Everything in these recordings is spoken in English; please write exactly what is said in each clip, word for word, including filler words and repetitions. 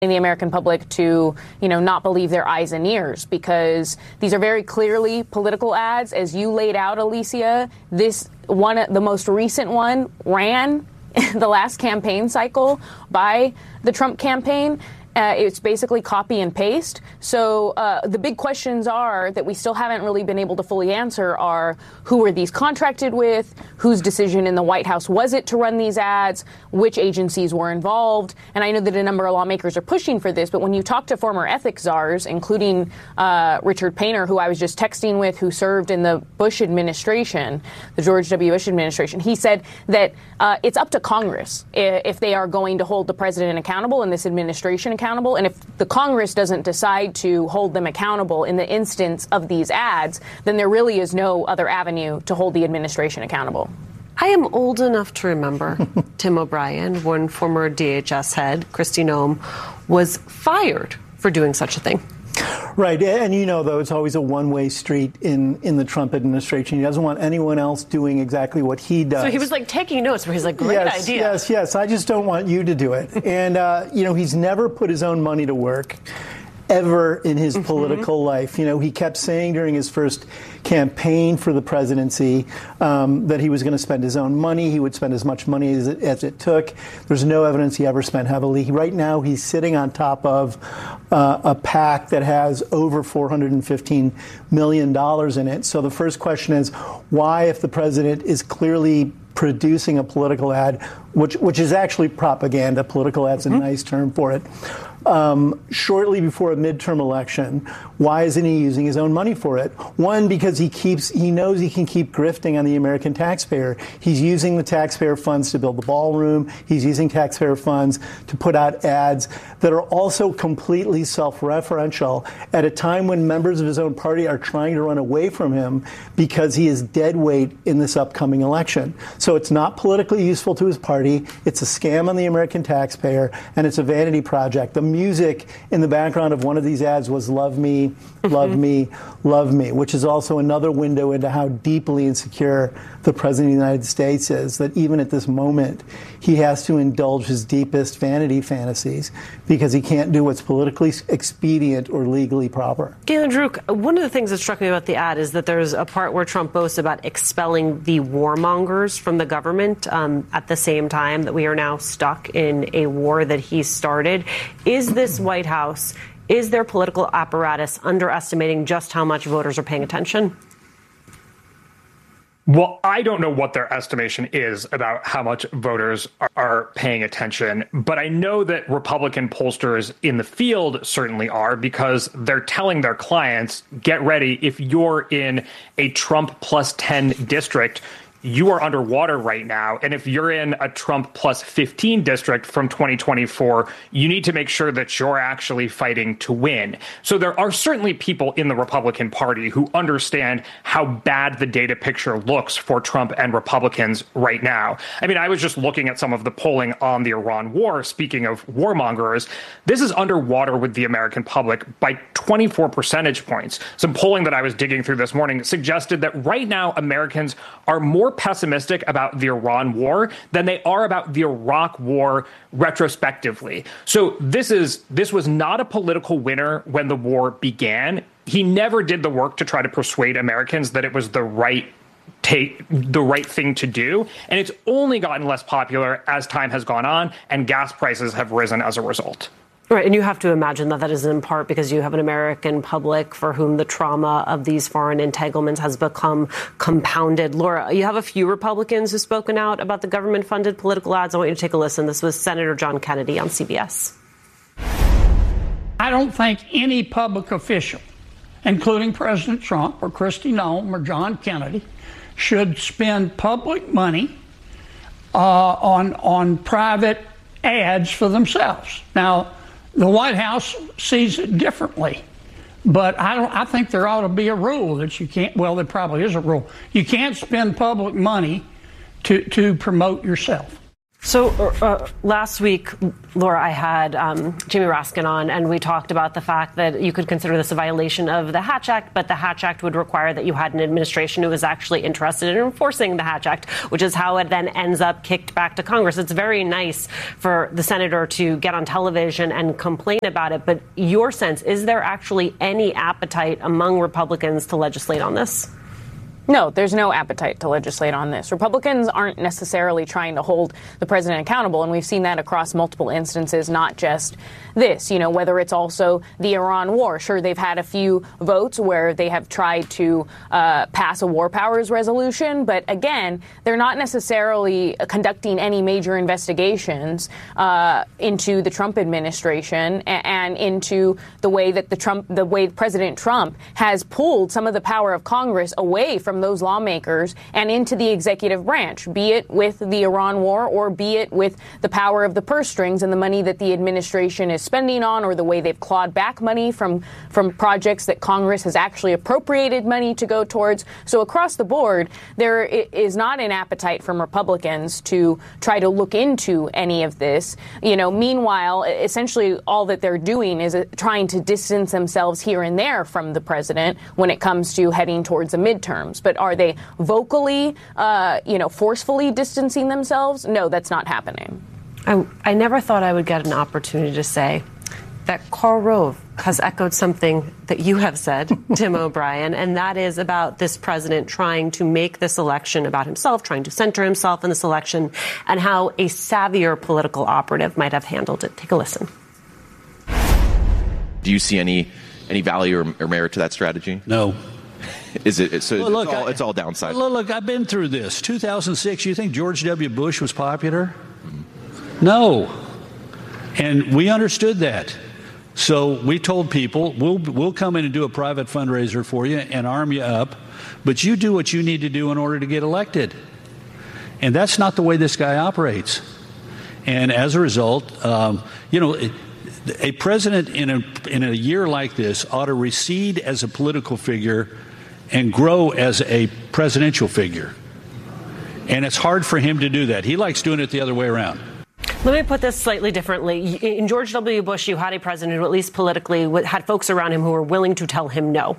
the American public to, you know, not believe their eyes and ears, because these are very clearly political ads. As you laid out, Alicia, this one, the most recent one, ran the last campaign cycle by the Trump campaign. Uh, it's basically copy and paste. So uh, the big questions are that we still haven't really been able to fully answer are, who were these contracted with? Whose decision in the White House was it to run these ads? Which agencies were involved? And I know that a number of lawmakers are pushing for this, but when you talk to former ethics czars, including uh, Richard Painter, who I was just texting with, who served in the Bush administration, the George W. Bush administration, he said that uh, it's up to Congress if they are going to hold the president accountable and this administration accountable. And if the Congress doesn't decide to hold them accountable in the instance of these ads, then there really is no other avenue to hold the administration accountable. I am old enough to remember Tim O'Brien, when former D H S head Kristi Noem was fired for doing such a thing. Right. And, you know, though, it's always a one-way street in, in the Trump administration. He doesn't want anyone else doing exactly what he does. So he was like taking notes where he's like, great yes, idea. Yes, yes. I just don't want you to do it. And, uh, you know, he's never put his own money to work ever in his mm-hmm. political life. You know, he kept saying during his first campaign for the presidency um, that he was going to spend his own money. He would spend as much money as it, as it took. There's no evidence he ever spent heavily. Right now, he's sitting on top of uh, a PAC that has over four hundred fifteen million dollars in it. So the first question is, why, if the president is clearly producing a political ad, which which is actually propaganda, political ad's mm-hmm. a nice term for it, Um, shortly before a midterm election, why isn't he using his own money for it? One, because he keeps, he knows he can keep grifting on the American taxpayer. He's using the taxpayer funds to build the ballroom. He's using taxpayer funds to put out ads that are also completely self-referential at a time when members of his own party are trying to run away from him because he is dead weight in this upcoming election. So it's not politically useful to his party. It's a scam on the American taxpayer, and it's a vanity project. The music in the background of one of these ads was "Love Me, Love Me, Love Me," which is also another window into how deeply insecure the President of the United States is, that even at this moment, he has to indulge his deepest vanity fantasies because he can't do what's politically expedient or legally proper. Galen Druk, one of the things that struck me about the ad is that there's a part where Trump boasts about expelling the warmongers from the government um, at the same time that we are now stuck in a war that he started. Is this White House, is their political apparatus underestimating just how much voters are paying attention? Well, I don't know what their estimation is about how much voters are, are paying attention, but I know that Republican pollsters in the field certainly are, because they're telling their clients, get ready, if you're in a Trump plus ten district, you are underwater right now. And if you're in a Trump plus fifteen district from twenty twenty-four, you need to make sure that you're actually fighting to win. So there are certainly people in the Republican Party who understand how bad the data picture looks for Trump and Republicans right now. I mean, I was just looking at some of the polling on the Iran war. Speaking of warmongers, this is underwater with the American public by twenty-four percentage points. Some polling that I was digging through this morning suggested that right now Americans are more pessimistic about the Iran war than they are about the Iraq war retrospectively. So this is this was not a political winner when the war began. He never did the work to try to persuade Americans that it was the right take the right thing to do. And it's only gotten less popular as time has gone on, and gas prices have risen as a result. Right, and you have to imagine that that is in part because you have an American public for whom the trauma of these foreign entanglements has become compounded. Laura, you have a few Republicans who've spoken out about the government-funded political ads. I want you to take a listen. This was Senator John Kennedy on C B S. I don't think any public official, including President Trump or Kristi Noem or John Kennedy, should spend public money uh, on on private ads for themselves. Now, the White House sees it differently, but I don't. I think there ought to be a rule that you can't. Well, there probably is a rule. You can't spend public money to to promote yourself. So uh, last week, Laura, I had um, Jamie Raskin on, and we talked about the fact that you could consider this a violation of the Hatch Act, but the Hatch Act would require that you had an administration who was actually interested in enforcing the Hatch Act, which is how it then ends up kicked back to Congress. It's very nice for the senator to get on television and complain about it, but your sense, is there actually any appetite among Republicans to legislate on this? No, there's no appetite to legislate on this. Republicans aren't necessarily trying to hold the president accountable, and we've seen that across multiple instances, not just this, you know, whether it's also the Iran war. Sure, they've had a few votes where they have tried to uh, pass a war powers resolution, but again, they're not necessarily conducting any major investigations uh, into the Trump administration and, and into the way that the Trump, the way President Trump has pulled some of the power of Congress away from those lawmakers and into the executive branch, be it with the Iran war or be it with the power of the purse strings and the money that the administration is spending on, or the way they've clawed back money from from projects that Congress has actually appropriated money to go towards. So across the board, there is not an appetite from Republicans to try to look into any of this. You know, meanwhile, essentially all that they're doing is trying to distance themselves here and there from the president when it comes to heading towards the midterms. But are they vocally, uh, you know, forcefully distancing themselves? No, that's not happening. I, I never thought I would get an opportunity to say that Karl Rove has echoed something that you have said, Tim O'Brien, and that is about this president trying to make this election about himself, trying to center himself in this election, and how a savvier political operative might have handled it. Take a listen. Do you see any any value or, or merit to that strategy? No. Is it so? Well, look, it's, all, I, it's all downside. Look, look, I've been through this. two thousand six. You think George W. Bush was popular? No. And we understood that. So we told people, we'll we'll come in and do a private fundraiser for you and arm you up, but you do what you need to do in order to get elected. And that's not the way this guy operates. And as a result, um, you know, it, a president in a in a year like this ought to recede as a political figure and grow as a presidential figure. And it's hard for him to do that. He likes doing it the other way around. Let me put this slightly differently. In George W. Bush, you had a president who, at least politically, had folks around him who were willing to tell him no.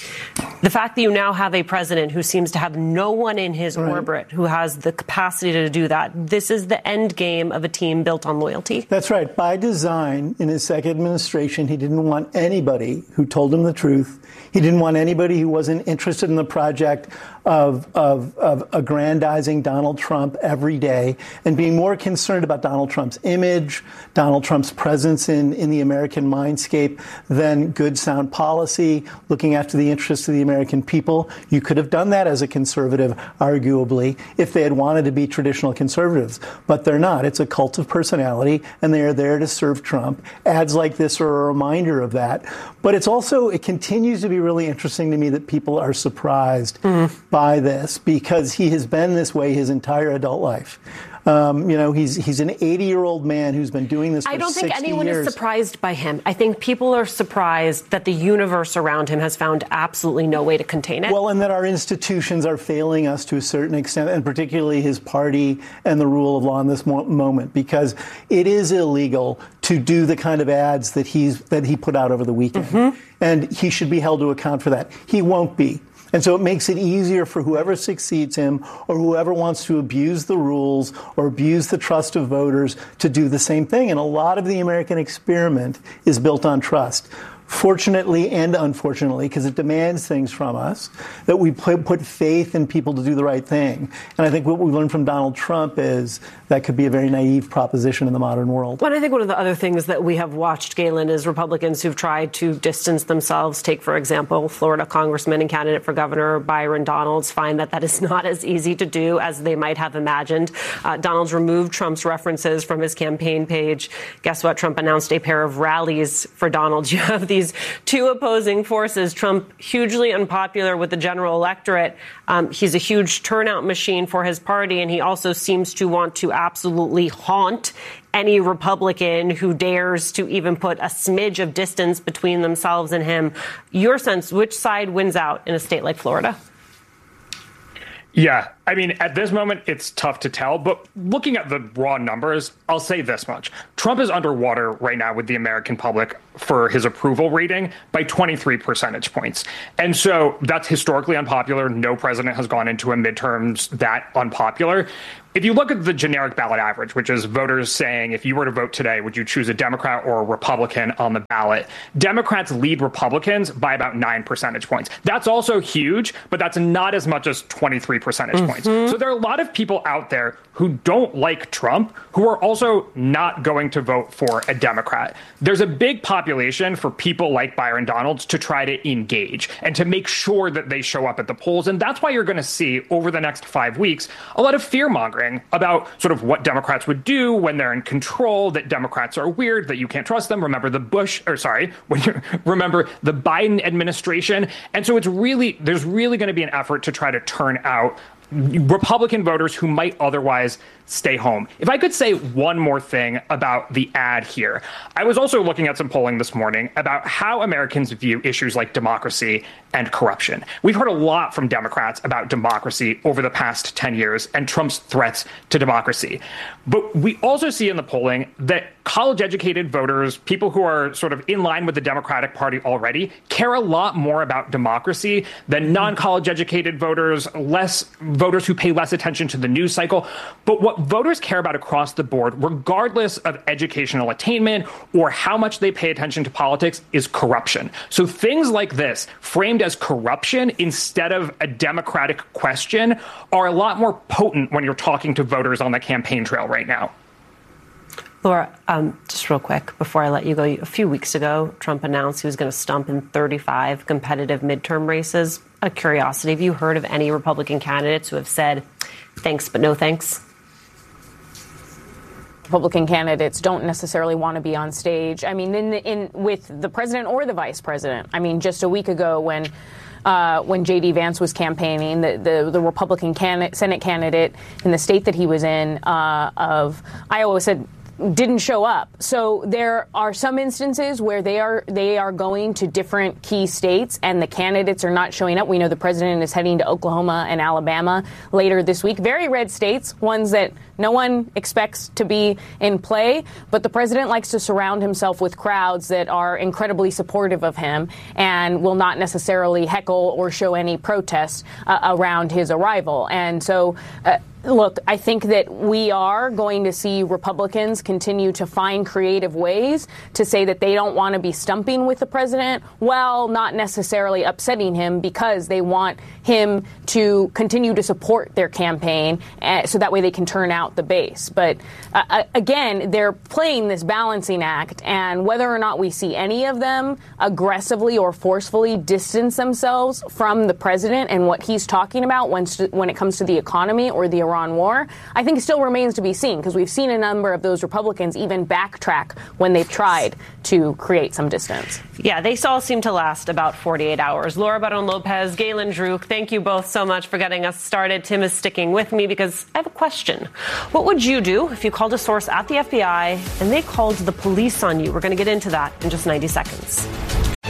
The fact that you now have a president who seems to have no one in his right. orbit who has the capacity to do that, this is the end game of a team built on loyalty. That's right. By design, in his second administration, he didn't want anybody who told him the truth. He didn't want anybody who wasn't interested in the project of, of, of aggrandizing Donald Trump every day and being more concerned about Donald Trump's image, Donald Trump's presence in, in the American mindscape than good, sound policy, looking after the interests of the American people. You could have done that as a conservative, arguably, if they had wanted to be traditional conservatives. But they're not. It's a cult of personality, and they are there to serve Trump. Ads like this are a reminder of that. But it's also, it continues to be really interesting to me that people are surprised mm. by this, because he has been this way his entire adult life. Um, you know, he's he's an eighty-year-old man who's been doing this for I don't sixty think anyone years. is surprised by him. I think people are surprised that the universe around him has found absolutely no way to contain it. Well, and that our institutions are failing us to a certain extent, and particularly his party and the rule of law in this mo- moment, because it is illegal to do the kind of ads that he's that he put out over the weekend. Mm-hmm. And he should be held to account for that. He won't be. And so it makes it easier for whoever succeeds him or whoever wants to abuse the rules or abuse the trust of voters to do the same thing. And a lot of the American experiment is built on trust. Fortunately and unfortunately, because it demands things from us, that we put faith in people to do the right thing. And I think what we learned from Donald Trump is that could be a very naive proposition in the modern world. Well, I think one of the other things that we have watched, Galen, is Republicans who've tried to distance themselves. Take, for example, Florida Congressman and candidate for governor Byron Donalds find that that is not as easy to do as they might have imagined. Uh, Donalds removed Trump's references from his campaign page. Guess what? Trump announced a pair of rallies for Donalds. You have the These two opposing forces. Trump, hugely unpopular with the general electorate. Um, he's a huge turnout machine for his party, and he also seems to want to absolutely haunt any Republican who dares to even put a smidge of distance between themselves and him. Your sense, which side wins out in a state like Florida? Yeah, I mean, at this moment, it's tough to tell. But looking at the raw numbers, I'll say this much. Trump is underwater right now with the American public for his approval rating by twenty-three percentage points. And so that's historically unpopular. No president has gone into a midterms that unpopular. If you look at the generic ballot average, which is voters saying, if you were to vote today, would you choose a Democrat or a Republican on the ballot? Democrats lead Republicans by about nine percentage points. That's also huge, but that's not as much as twenty-three percentage mm-hmm. points. So there are a lot of people out there who don't like Trump, who are also not going to vote for a Democrat. There's a big population for people like Byron Donalds to try to engage and to make sure that they show up at the polls. And that's why you're going to see over the next five weeks a lot of fear mongering about sort of what Democrats would do when they're in control, that Democrats are weird, that you can't trust them. Remember the Bush, or sorry, when you remember the Biden administration. And so it's really, there's really going to be an effort to try to turn out Republican voters who might otherwise stay home. If I could say one more thing about the ad here, I was also looking at some polling this morning about how Americans view issues like democracy and corruption. We've heard a lot from Democrats about democracy over the past ten years and Trump's threats to democracy. But we also see in the polling that college-educated voters, people who are sort of in line with the Democratic Party already, care a lot more about democracy than non-college-educated voters, less voters who pay less attention to the news cycle. But what voters care about across the board, regardless of educational attainment or how much they pay attention to politics, is corruption. So things like this, framed as corruption instead of a democratic question, are a lot more potent when you're talking to voters on the campaign trail right now. Laura, um, just real quick, before I let you go, a few weeks ago, Trump announced he was going to stump in thirty-five competitive midterm races. Out of curiosity, have you heard of any Republican candidates who have said, thanks, but no thanks? Republican candidates don't necessarily want to be on stage. I mean, in, in with the president or the vice president. I mean, just a week ago when uh, when J D Vance was campaigning, the, the, the Republican candidate, Senate candidate in the state that he was in uh, of Iowa said, didn't show up. So there are some instances where they are they are going to different key states and the candidates are not showing up. We know the president is heading to Oklahoma and Alabama later this week. Very red states, ones that no one expects to be in play. But the president likes to surround himself with crowds that are incredibly supportive of him and will not necessarily heckle or show any protest uh, around his arrival. And so uh, Look, I think that we are going to see Republicans continue to find creative ways to say that they don't want to be stumping with the president, while not necessarily upsetting him, because they want him to continue to support their campaign uh, so that way they can turn out the base. But uh, again, they're playing this balancing act, and whether or not we see any of them aggressively or forcefully distance themselves from the president and what he's talking about when, when it comes to the economy or the Iran war, I think still remains to be seen, because we've seen a number of those Republicans even backtrack when they've tried to create some distance. Yeah, they all seem to last about forty-eight hours. Laura Barron-Lopez, Galen Druk, thank you both so much for getting us started. Tim is sticking with me because I have a question. What would you do if you called a source at the F B I and they called the police on you? We're going to get into that in just ninety seconds.